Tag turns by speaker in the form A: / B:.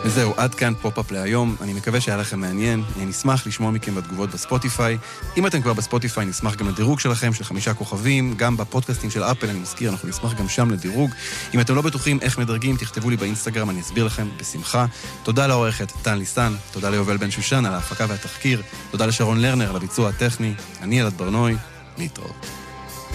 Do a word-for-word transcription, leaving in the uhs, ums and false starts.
A: וזהו, עד כאן פופ-אפ להיום. אני מקווה שהיה לכם מעניין. אני נשמח לשמוע מכם בתגובות בספוטיפיי. אם אתם כבר בספוטיפיי, נשמח גם לדירוג שלכם, של חמישה כוכבים. גם בפודקאסטים של אפל, אני מזכיר, אנחנו נשמח גם שם לדירוג. אם אתם לא בטוחים איך מדרגים, תכתבו לי באינסטגרם, אני אסביר לכם בשמחה. תודה לעורכת טל ניסן, תודה ליובל בן שושן על ההפקה והתחקיר, תודה לשרון לרנר על הביצוע הטכני. אני אלעד ברנוי, להתראות.